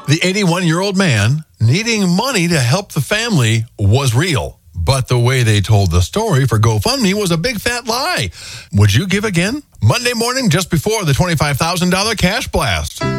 The 81-year-old man needing money to help the family was real. But the way they told the story for GoFundMe was a big fat lie. Would you give again? Monday morning, just before the $25,000 cash blast.